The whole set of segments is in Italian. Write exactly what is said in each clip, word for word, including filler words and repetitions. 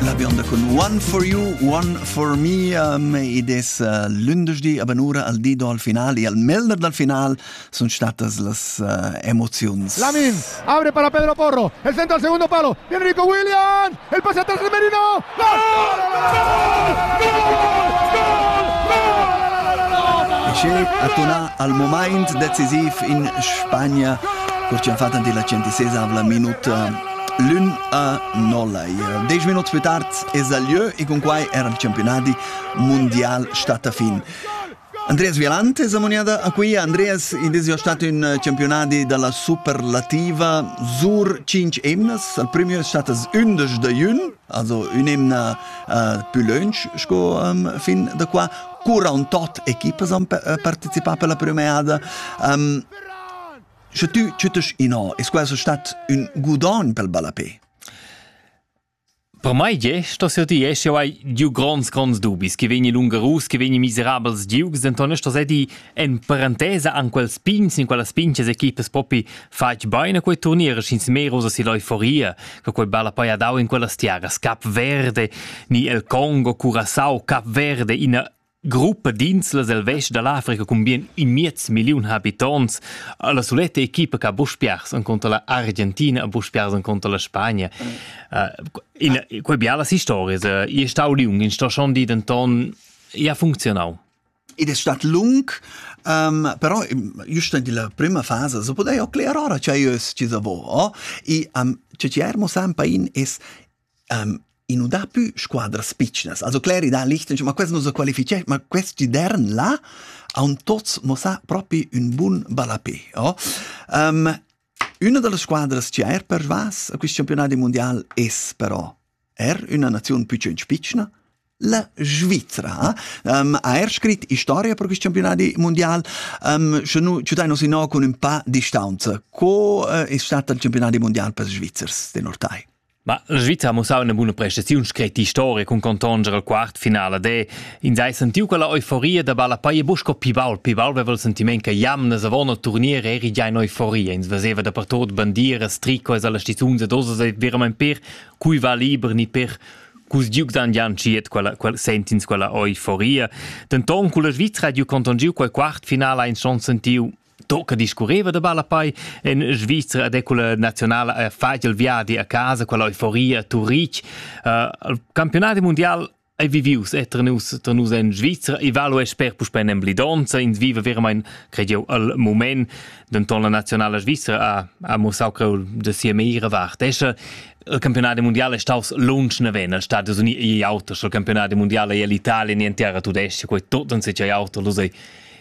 la bionda con One for You, One for Me, um, ed es uh, lunedì a Benura al dido al finale e al melder del final sono state las uh, emozioni. Lamin abre para Pedro Porro, el centro al segundo palo, viene Nico Williams, el pase atrás de Merino, ¡gol! E a tornare al momento decisivo in Spagna, perché hanno fatto la centesesima minuta l'un a nolla. Dieci minuti più tardi è Zalieu e con cui era il campionato mondiale stata fin. Andreas Violante è ammoniata a qui. Andreas, in è stato un campionato della superlativa sur cinque emnes. Il primo è stato undici da un, also un emna uh, più lunch, sco um, fin da qua. quarantotto equipe hanno partecipato per la prima volta. Um, Se tu ciutas in o, è questo stato un gudon per il Balapé? Per me, ja, sto se ti esce hai giù grons grons dubis, che vegni lungarus, che vegni miserabels giugs, entonces sto se di en parentesa an quel spins, in quella spinches equipes popi faig bene quei turnier, schins merosa si l'euforia, che quel Balapé ha dau in quella stiagas, Cap Verde, ni el Congo, Curaçao, Cap Verde, in gruppa d'inslas del vest dell'Africa con bien in miez milioni abitanti, la soletta equipa che ha buspiars contro la Argentina e buspiars contro la Spagna. Uh, in quei bialas stories, uh, io stau lung, in sto schon di denton, ja funzionau. Ed è stato lungo, um, però giusto nella prima fase, so potei anche chiarare, cioè io ci savo, oh? E um, c'è ci ermo sempre in es um, in non da più squadra spicnes. Also Clary da Liechtenstein, ma questo non si qualifica, ma questi dern là a un tots mo sa proprio un buon Balapé. Oh? Um, una delle squadre che è per vas a questo campionato mondiale è però è una nazione più spicna, la Svizzera. Eh? Um, ha er scritto storia per questo campionato mondiale, um, ci non si no con un po' di distanza. Come è stato il campionato mondiale per i svizzeri di Nortai? Ma la Svizzera ha mostrato una buona prestazione, scritta storia con contongere al quarto finale. De, in sei sentiu quella euforia da Balapé e busco Pibal. Pibal aveva il sentimento che jamne savona il turniere eri già in euforia. In vedeva da per tot bandiere, stricco e alla stizzunze, dose veramente per cui va libero ni per cus giug dan jan ciet quella quel sentins quella euforia. Denton con la Svizzera giù contongiu quel quarto finale in son sentiu tocca discorreva da Balapé in Svizzera ed è quella nazionale a fare il viaggio a casa, quella euforia, Turich. Uh, il campionato mondiale è vivius, è trenus, trenus in Svizzera, e valo è sper per spendere in blidonza, in viva veramente, credo, al moment, denton la nazionale Svizzera ha, ha mostrato, credo, da sia meira vart. Esce, il campionato mondiale è stato lunch ne vena, gli Stati Uniti e altri, il campionato mondiale è l'Italia, niente era tu desce, quei tutto non si c'è altro, lo sai.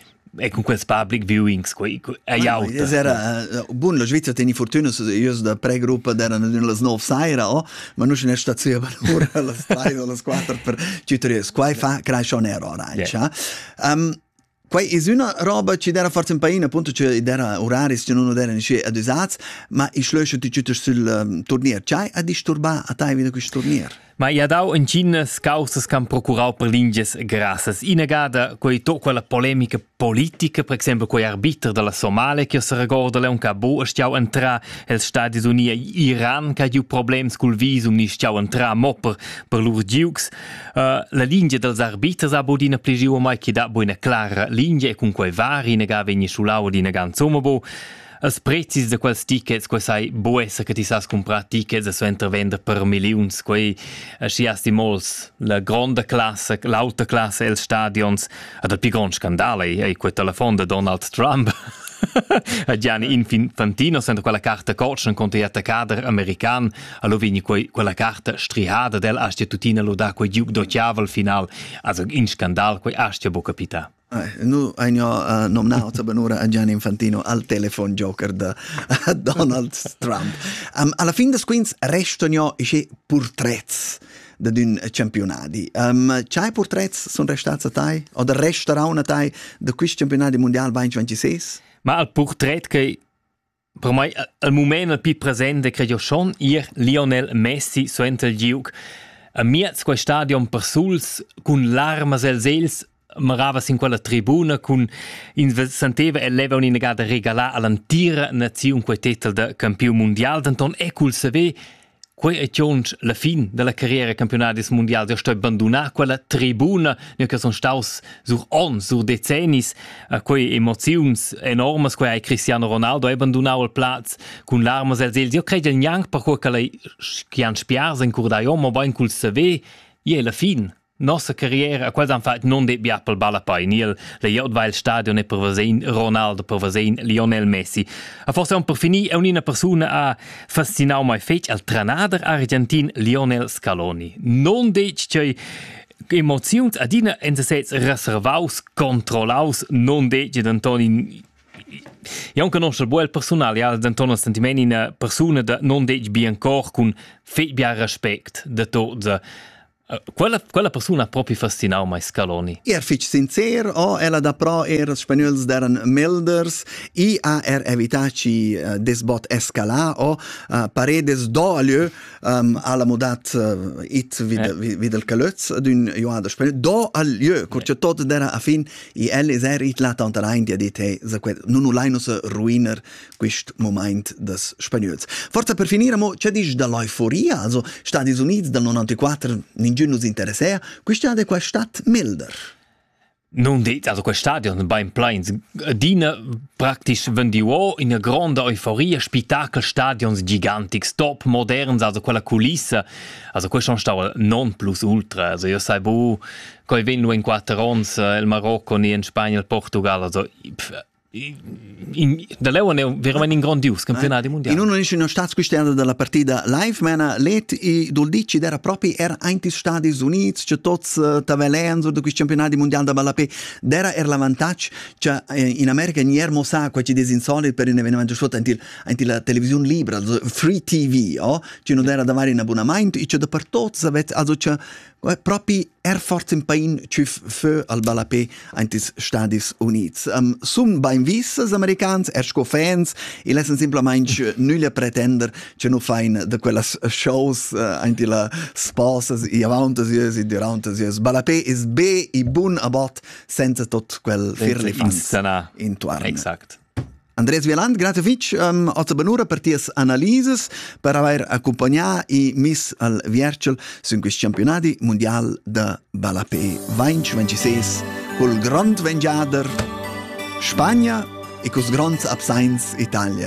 E con quels public viewings quei ai auto. Era uh, buon la Svizzera teni fortuna io da pregruppa erano nelle nove saira, oh, ma non c'è una stazione per ora alle tre o alle quattro per cittadini. Quai fa crash on air orange. Um, Quai è una roba che era forse un paio, appunto, che era orari che non erano ad usats, ma i schlösche di città sul um, turnier. C'hai a disturbare a te wieder questo turnier? Ma i ha dau in Cines causas che han procurau per linges grassas. Inagada quei to quella polemica politica, per esempio quei arbitri della Somalia che si ricorda le un cabo a stiau entra el Stati Uniti Iran che ha giù problems col visum ni stiau entra mo per per lur giugs. Uh, la linea dels arbitri ha bodina plegiu mai che da buona clara linea e con quei vari inaga vegni sulau di inaga insomma bo. Els prezis de quels tickets, quei sai buessa che ti sas comprar tickets e so intervender per milions, quei sciasti mols la grande classe, l'alta classe els stadions, ad il più grand scandale e quel telefon de Donald Trump. A Gianni Infantino sento quella carta coach contro gli attaccader american, allo vini quei quella carta strihada del astia tutina lo da quei giug do chiave al final, also in scandal quei astia bo capita. Eh, nu hanno uh, nominato benora a Gianni Infantino al telephone joker da uh, Donald Trump. Um, alla fine des quins restano i portrets d'un campionati. Um, c'hai portrets sono restati a te? O da restaurano a te da questo campionato mondiale duemilaventisei? Ma il portrait che per me al momento più presente credo schon ir Lionel Messi so entel giug a miez quel stadion per suls con l'arma els els maravas in quella tribuna con in senteva e leva un'inegada regalà all'antira nazione quel titel da campione mondiale, denton è cul save Quei è tionch la fin della carriera campionadis mondials. Io sto abbandonà quella tribuna, noi che sono staus sur on, sur decennis, a quei emozions enormes, quei Cristiano Ronaldo ha abbandonato il platz con l'armas els els. Io credo neanche per quel che lei chian spiars in curdaiom, ma va in cul save, e la fin. Nostra carriera, a quels han fatto non de biapel balapai, ni il le jod va il stadio ne per vasein Ronaldo, per vasein Lionel Messi. A forse un per finì è una persona a fascinau mai fetch al tranader argentin Lionel Scaloni. Non dec che emozions adina en se sets reservaus, controllaus, non dec d'Antoni. Io non conosco il buon personale, ja, d'Antonio sentimenti una persona da non dec bien cor con fet bia respect de tot. Quella, quella persona ha proprio fascinato mai Scaloni. Er fitch sincer, o ella da pro er spagnols deren melders, i a er evitaci uh, desbot escala, o uh, paredes do alieu um, alla modat uh, it vid, eh. vid, vid el calöz d'un joada spagnol, do alieu, curcio tot dera a fin, i el es er it la tanta rein, dia dit, hey, non ulaino se ruiner quist moment des spagnols. Forza per finire, mo, c'è dis da l'euforia, also Stati Uniti del novantaquattro, ningiun nos interessea, questa è qua stat milder. Non dit, also quel stadion beim Plains, dina praktisch vendiuo in una grande euforia, Spitakelstadions gigantics, top moderns, also quella culissa, also quel schon stau non plus ultra, also io sai bu, coi venno in quattro ons, il Marocco, ni in Spagna, il Portugal, also pff, in, da Leone è veramente in grandius campionati mondiali. In uno è una statsquistenda della partita live, ma let i doldici era proprio era anti Stati Uniti, c'è tots uh, taveleans da questi campionati mondiali da Ballapé, dera er la vantaggio che in America niermo sa qua ci desinsoliti per un evento sotto anti anti la televisione libera, also free T V, oh, ci non era da vari in abbonamento e c'è da per tots, also c'è proprio er forza in pain ci fe al Ballapé anti Stati Uniti. Um, sum beim visses americans, er sco fans, e lassen simplemente nulla pretender che non fain de quelles shows uh, anti la spasas e avantas e durantas e Ballapé is be i bun abot senza tot quel firli fans intuarne. Exact. Andres Wieland, grazie fitch, um, otto benura per ties analises, per aver accompagnato i miss al Viercel su questi campionati mondiali de Ballapé. Vinci, ventisei, col grand vengiader Spagna e cos grand absents Italia.